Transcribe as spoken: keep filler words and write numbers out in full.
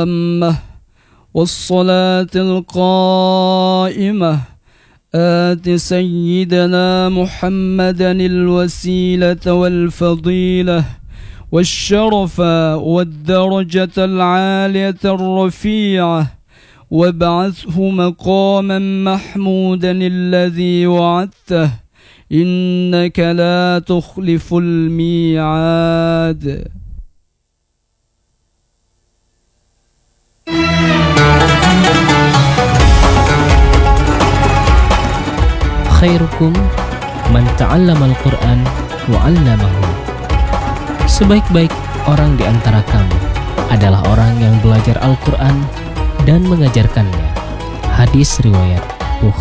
التامة والصلاة القائمة آت سيدنا محمدا الوسيلة والفضيلة والشرف والدرجة العالية الرفيعة وابعثه مقاما محمودا الذي وعدته إنك لا تخلف الميعاد. Khairukum man ta'allama al-Qur'an wa 'allamahu. Sebaik-baik orang di antara kamu adalah orang yang belajar Al-Qur'an dan mengajarkannya. Hadis riwayat